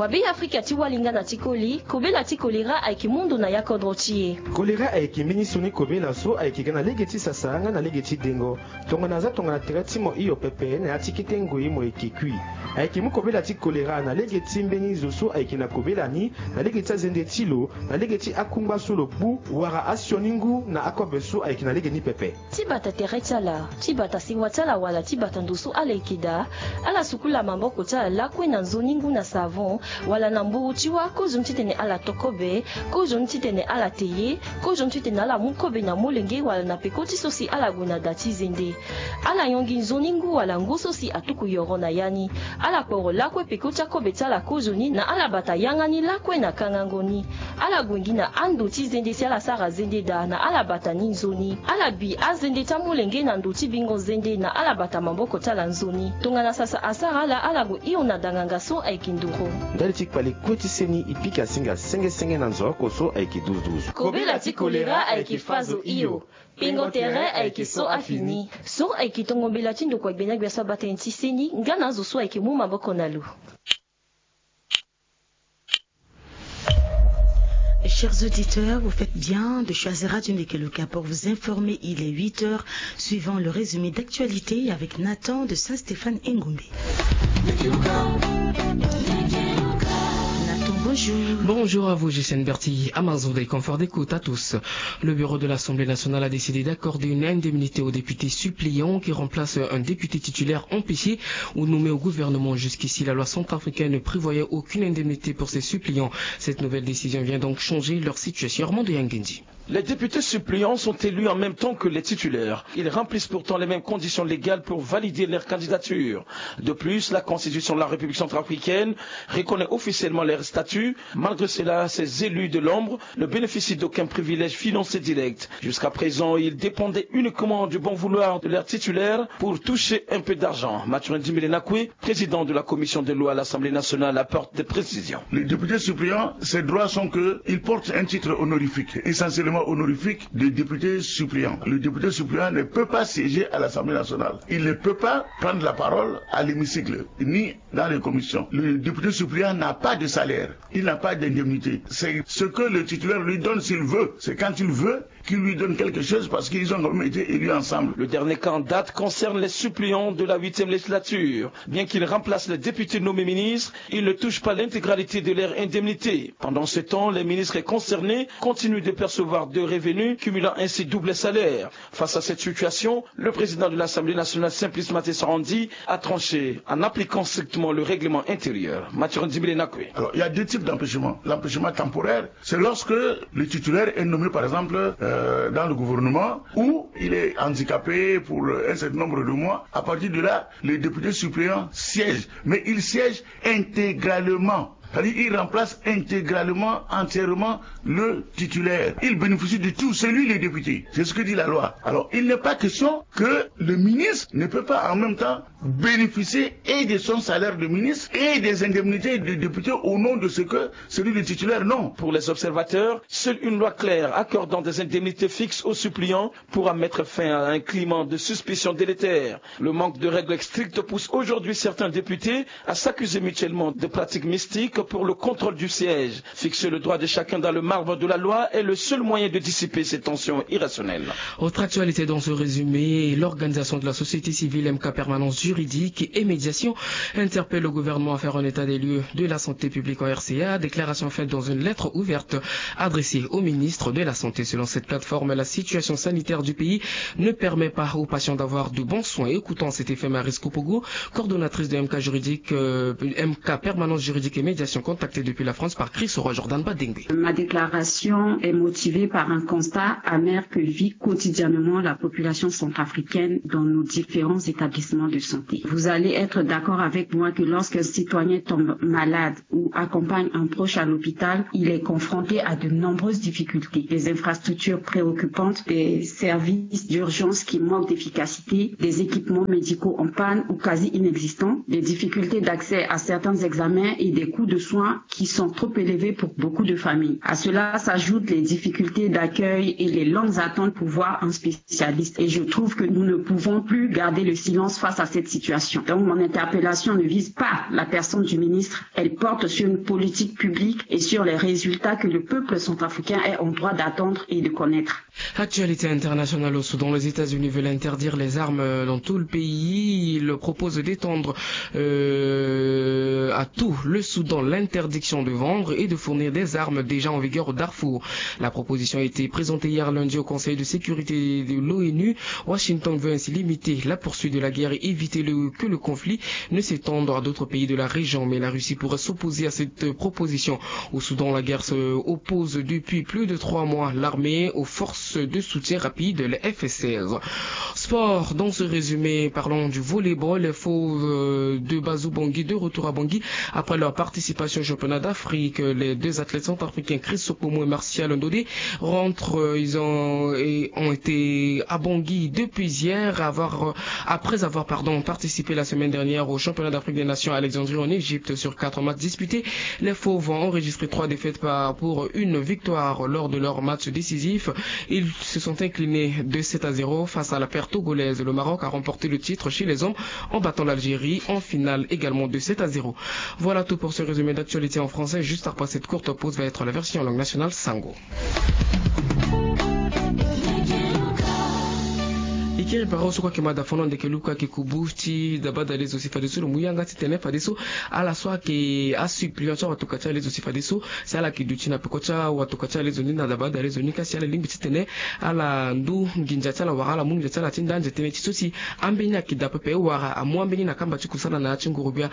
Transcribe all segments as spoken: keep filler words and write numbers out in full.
wabi Afrika ti walinga na tikoli kobela ti kolera aiki mundu na yakodro chie kolera aiki minisuni kobela so aiki gana legeti sasanga na legeti dengo tonga na za tonga na teratimo iyo pepe na atikite ngoi mo ekikui aiki mu kobela ti kolera na legeti mbeni zoso aiki na kobela ni na legeti zende tilo na legeti akumba solo bu wara asioningu na akobeso aiki na legeni pepe tibata teretala tibata singwatala wala tibata ndusu alekida ala sukula mamboko tala lakwe na nzoningu na savon wala na mburu tiwa kozo ntitene ala tokobe kozo ntitene ala teye kozo ntitene ala mukobe na molenge wala na pekoti sosi ala guna dati zende ala yongi nzoningu wala nguso si atuku yoro na yani ala koro lakwe pekoti akobe tala kozo ni na ala bata yangani lakwe na kangangoni ala gwengi na ando ti zende si ala sara zende da na ala bata ni nzoni ala bi azende ta molenge na nduti bingo zende na ala bata mamboko tala nzoni tonga na sasa asara ala ala go iyo na danganga so aikinduro ndali tik pali kweti seni ipika singa senge senge na nzo koso aiki douze douze kobela ti kolera aiki fazo iyo pingo tere aiki so afini so aiki tongo bela ti ndoko ibena gwa sabata nti seni ngana zo so aiki mu maboko na lu. Chers auditeurs, vous faites bien de choisir Radio Nekeluka pour vous informer. Il est huit heures, suivant le résumé d'actualité avec Nathan de Saint-Stéphane Ngombe. Bonjour. Bonjour à vous, Gisèle Berti. Amazon et confort d'écoute à tous. Le bureau de l'Assemblée nationale a décidé d'accorder une indemnité aux députés suppléants qui remplacent un député titulaire empêché ou nommé au gouvernement. Jusqu'ici, la loi centrafricaine ne prévoyait aucune indemnité pour ces suppléants. Cette nouvelle décision vient donc changer leur situation. Armand de Yangendi. Les députés suppléants sont élus en même temps que les titulaires. Ils remplissent pourtant les mêmes conditions légales pour valider leur candidature. De plus, la Constitution de la République centrafricaine reconnaît officiellement leur statut. Malgré cela, ces élus de l'ombre ne bénéficient d'aucun privilège financier direct. Jusqu'à présent, ils dépendaient uniquement du bon vouloir de leurs titulaires pour toucher un peu d'argent. Mathurin Dimbele-Nakwe, président de la commission des lois à l'Assemblée nationale, apporte des précisions. Les députés suppléants, ces droits sont qu'ils portent un titre honorifique, essentiellement honorifique de député suppléant. Le député suppléant ne peut pas siéger à l'Assemblée nationale. Il ne peut pas prendre la parole à l'hémicycle, ni dans les commissions. Le député suppléant n'a pas de salaire. Il n'a pas d'indemnité. C'est ce que le titulaire lui donne s'il veut. C'est quand il veut qu'il lui donne quelque chose parce qu'ils ont quand même été élus ensemble. Le dernier cas en date concerne les suppléants de la huitième législature. Bien qu'ils remplacent les députés nommés ministres, ils ne touchent pas l'intégralité de leur indemnité. Pendant ce temps, les ministres concernés continuent de percevoir de revenus, cumulant ainsi double salaire. Face à cette situation, le président de l'Assemblée nationale, Simplice Maté Sarandi, a tranché en appliquant strictement le règlement intérieur. Mathurin Dimbele-Nakwe. Alors, il y a deux types d'empêchement. L'empêchement temporaire, c'est lorsque le titulaire est nommé, par exemple, euh, dans le gouvernement, ou il est handicapé pour un certain nombre de mois. À partir de là, les députés suppléants siègent. Mais ils siègent intégralement. C'est-à-dire il remplace intégralement, entièrement le titulaire. Il bénéficie de tout, c'est lui le député. C'est ce que dit la loi. Alors, il n'est pas question que le ministre ne peut pas en même temps bénéficier et de son salaire de ministre et des indemnités de député au nom de ce que celui le titulaire, non. Pour les observateurs, seule une loi claire accordant des indemnités fixes aux suppléants pourra mettre fin à un climat de suspicion délétère. Le manque de règles strictes pousse aujourd'hui certains députés à s'accuser mutuellement de pratiques mystiques pour le contrôle du siège. Fixer le droit de chacun dans le marbre de la loi est le seul moyen de dissiper ces tensions irrationnelles. Autre actualité dans ce résumé, l'organisation de la société civile M K Permanence Juridique et Médiation interpelle le gouvernement à faire un état des lieux de la santé publique en R C A. Déclaration faite dans une lettre ouverte adressée au ministre de la Santé. Selon cette plateforme, la situation sanitaire du pays ne permet pas aux patients d'avoir de bons soins. Écoutons cet effet Maris Koupogo, coordonnatrice de M K Juridique, euh, M K Permanence Juridique et Médiation, contactée depuis la France par Chris Roy Jordan Badengbe. Ma déclaration est motivée par un constat amer que vit quotidiennement la population centrafricaine dans nos différents établissements de santé. Vous allez être d'accord avec moi que lorsqu'un citoyen tombe malade ou accompagne un proche à l'hôpital, il est confronté à de nombreuses difficultés. Des infrastructures préoccupantes, des services d'urgence qui manquent d'efficacité, des équipements médicaux en panne ou quasi inexistants, des difficultés d'accès à certains examens et des coûts de soins qui sont trop élevés pour beaucoup de familles. À cela s'ajoutent les difficultés d'accueil et les longues attentes pour voir un spécialiste. Et je trouve que nous ne pouvons plus garder le silence face à cette situation. Donc mon interpellation ne vise pas la personne du ministre, elle porte sur une politique publique et sur les résultats que le peuple centrafricain est en droit d'attendre et de connaître. Actualité internationale au Soudan, les États-Unis veulent interdire les armes dans tout le pays. Ils proposent d'étendre euh, à tout le Soudan l'interdiction de vendre et de fournir des armes déjà en vigueur au Darfour. La proposition a été présentée hier lundi au Conseil de sécurité de l'ONU. Washington veut ainsi limiter la poursuite de la guerre et éviter le, que le conflit ne s'étende à d'autres pays de la région. Mais la Russie pourrait s'opposer à cette proposition. Au Soudan, la guerre se oppose depuis plus de trois mois. L'armée aux forces de soutien rapide, le F seize. Sport, dans ce résumé, parlons du volleyball. Les Fauves de Bazou Bangui, de retour à Bangui, après leur participation au championnat d'Afrique. Les deux athlètes centrafricains, Chris Sopomo et Martial Ndodé, rentrent, ils ont, et ont été à Bangui depuis hier, avoir, après avoir pardon, participé la semaine dernière au championnat d'Afrique des Nations à Alexandrie en Égypte. Sur quatre matchs disputés, les Fauves ont enregistré trois défaites pour une victoire lors de leur match décisif. Ils se sont inclinés de sept à zéro face à la paire togolaise. Le Maroc a remporté le titre chez les hommes en battant l'Algérie en finale également de sept à zéro. Voilà tout pour ce résumé d'actualité en français. Juste après cette courte pause va être la version en langue nationale Sango. Ikiri paro sokwa ke madafono ndeke luka ke kubuti dabada les aussi fadeso le muyanga titene fadeso ala swa ke asuppliant so watukacha les aussi fadeso sala ki dutina pekocha watukacha les onina dabada les onika sala limbi titene ala ndu nginja tala wala mungi tala tinda titene tsosi ambenya kidapepe wara amwambeni na kamba chikusana na chingurubia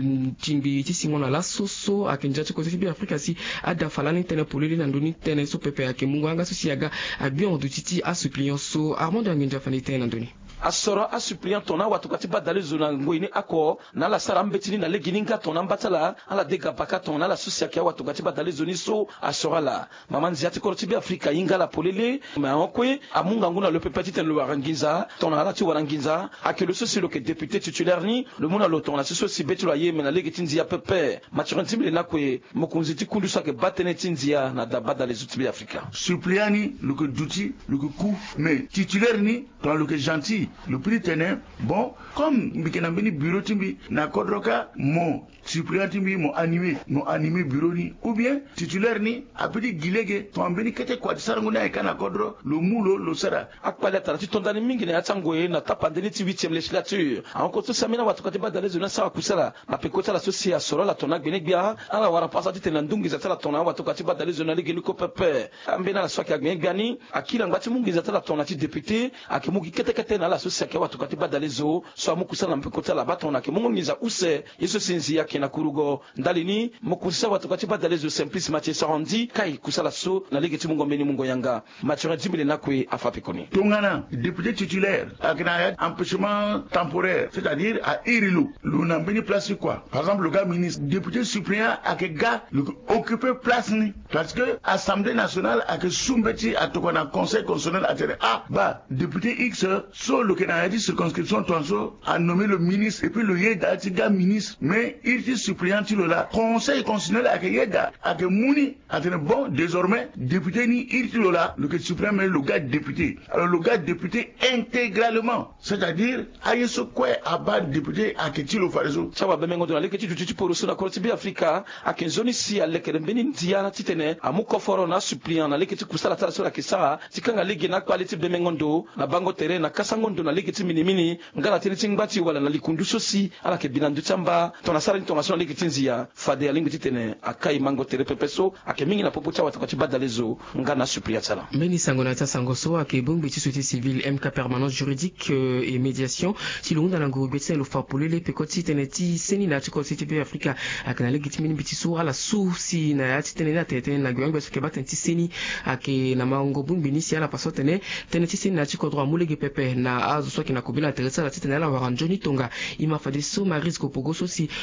timbi tisimona la soso akenja chikosi bi Afrika si ada falani tene polili na nduni tene so pepe ake munganga so siaga abion dutiti asuppliant so Armand nginja fanite Andoni. asoro asuppliant tona watukati badale zona ngoini ako na la sara mbetini na legininga tona mbatala ala dega baka tona la susia kia watukati badale zoni so asora la maman ziati korti bi Afrika inga la polele ma onkwe amunga nguna le pepeti ten le waranginza tona ala ti waranginza ake le sosi le que député titulaire ni le mona lo tona so si betu la ye mena legitinzi ya pepe maturantim le nakwe mokunzi ti kundu sa ke batene tinzia na dabada les outils bi Afrika suppliani le que duti le que coup mais titulaire ni dans le que gentil le prix tenait bon comme Mikenambeni bureau timbi na kodroka mon suppléant timbi mon animé mon animé bureau ni ou bien titulaire ni apedi gilege to ambeni kete kwa sarango na kana kodro le mulo le sara akpala tarati tondani mingi na yatangoye na tapandeni ti huitième législature encore tout samina watu katiba dans les zones sa kusala na pekota la socia solo la tona gbenebia ala wara pasati tenandungi za tala tona watu katiba dans les zones ligeli ko pepe ambena la swaki gbenebia akila ngati mungi za tala tona ti député akimugi kete kete na la socia kwa watu katiba dans les zo so amukusala mpekota la batona ke mungu ngiza use yeso sinzi yake na kurugo ndalini mukusa watu katiba dans les zo simplice Mathieu Sarandi kai kusala so na ligeti mungu mbeni mungu yanga mature dibile nakwe afape koni tongana député titulaire akina empêchement temporaire c'est-à-dire à Irilu l'on a mis place quoi par exemple le gars ministre député suppléant à que gars occuper place ni parce que assemblée nationale a que soumbeti à tout qu'on conseil constitutionnel à terre ah bah député X so le Canada dit circonscription tonso a nommé le ministre et puis le yeda gars ministre mais il dit suppléant il là conseil constitutionnel à que yeda à que mouni à terre bon désormais député ni il dit là le que suppléant mais le gars député alors le gars député intégralement c'est-à-dire aye so quoi à bas député à que tilo farezo sawa bemengo de la leketi tuti poro sur la côte bi Afrika à que zone si à lekere mbeni ndiana titene amuko foro na suppléant na leketi kusala tala sur la kisa tikanga ligi na quality bemengo ndo na bango tere na kasango ndo na leketi mini mini ngala tene tingbati wala na likundu sosi ala ke binandu chamba tona sara information leketi nzia fade ya lingi titene akai mango tere pepeso ake mingi na popo cha watu kati badalezo ngana suppléant sala mbeni sango na tsango so ake bombe ti société civile M K permanence juridique euh, et médiation si l'on dans la groupe c'est le fa polele pekoti teneti seni na tiko city bi Afrika akana legiti mini biti so ala su si na ya titene na tete na gwe beso ke batenti seni ake na mango bombe ni si ala paso tene teneti seni na tiko droit mulege pepe na azo so ki na kobila teresa la titene la waran Johnny Tonga ima fade so maris ko pogo so si le ke mo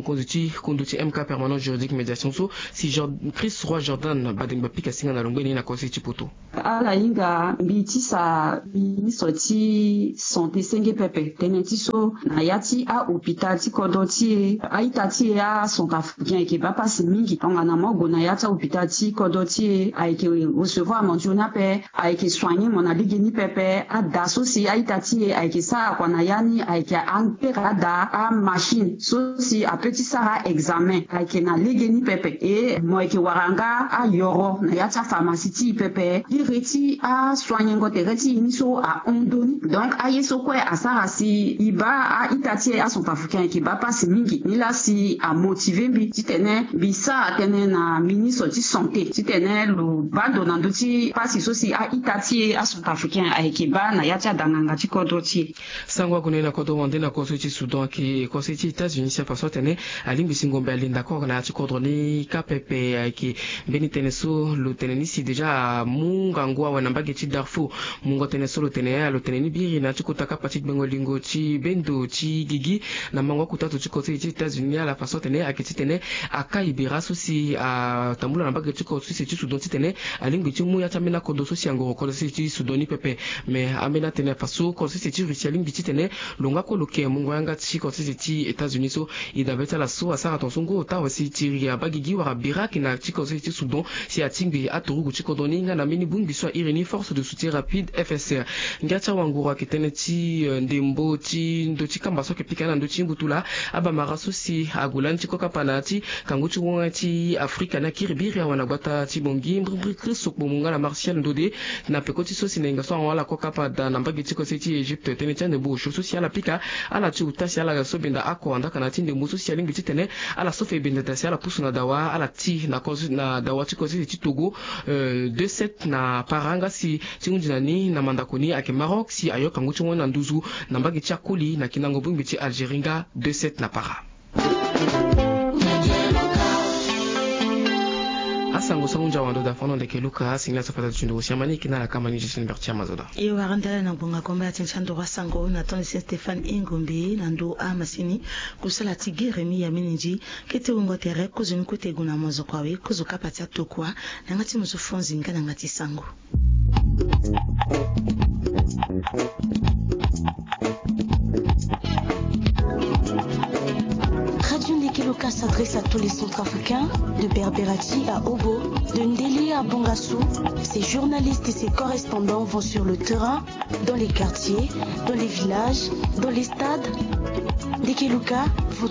konduti konduti M K permanent juridique médiation so si Chris Roy Jordan badeng bapika singa na longwe ni na kosi chipoto ala inga biti sa ministre ti santé senge pepe teneti so na yati a hôpital ti kodoti a itati a son africain qui va passer mingi tonga na mogo na yati a hôpital ti kodoti a été recevoir mon jona pe a été soigner mon aligeni pepe a daso si a itati a été ça kwa na yani a été amperada a machine so si a petit ça examen a été na ligeni pepe et moi qui waranga a yoro na yati a pharmacie ti pepe di reti a soigner ngote reti iniso a ondoni donc a yeso kwe a sara si iba a itati a son africain qui va passer mingi ni la si a motiver bi ti tene bi sa tene na ministre ti santé ti tene lo ba donando ti pasi so si a itati a son africain a qui ba na yati a danganga ti kodo ti sangwa kunena kodo wande na koso ti Soudan ki koso ti États-Unis se faso tene alimbi singombe alinda ko na ti kodro ni K P P ki beni tene so lo tene ni si déjà munga ngwa wana mbage ti Darfur mungo tene so lo tene lo tene ni biri na ti kotaka pati bengo lingo ti bendo ti gigi na mango kutatu ti koso ti États-Unis la faso tene akiti tene aka ibira so si a tambula na mbage ti koso ti Soudan ti tene alimbi ti muya ta mena kodo so si angoro kodo ti Soudan ni pepe mais amena tene faso koso ti Russia limbi ti tene longa ko loke mungo yanga ti koso ti États-Unis so idabeta la so asara ton songo ta wasi ti ya bagigi wara bira ki na ti koso ti Soudan si atingbi atorugu ti kodoni nga na mini bumbi so irini force de soutien rapide F S R ngacha wangura ki tene ti ndembo ti ndo ti kamba so ke pikana ndo ti mbutula aba maraso si agulan ti koka panati kangu ti wonga ti Afrika na kiribiri wana gbata ti bongi mbri kristo ko munga na Martial ndode na pekoti so sinenga so wala koka pada na mbagi ti koso ti Egypte tene ti ndembo so social apika ala ti utasi ala so benda ako anda kana ti ndembo so sialingi ti tene ala so fe benda tasi ala pusu na dawa ala ti na koso na dawa ti koso ti Togo deux sept na paranga si ti undina ni na mandakoni ake Maroc si ayo kangu ti wona nduzu na mbagi ti akoli na kinango bumbi ti Algeringa deux sept na para asango sangunja wando da fono de keluka singla safata tundo siamani kinala kama ni Jason Bertia mazoda iyo warandala na bonga komba tinchando wasango na ton Stéphane Ingombe na ndo amasini kusala tigere ya mininji kete ungo tere kuzuni kote guna mozo kwawe kuzuka patia tokwa na ngati musufonzi ngana ngati sango. Radio Ndekeloka s'adresse à tous les centrafricains, de Berberati à Obo, de Ndeli à Bongassou. Ces journalistes et ces correspondants vont sur le terrain, dans les quartiers, dans les villages, dans les stades. Ndekeloka,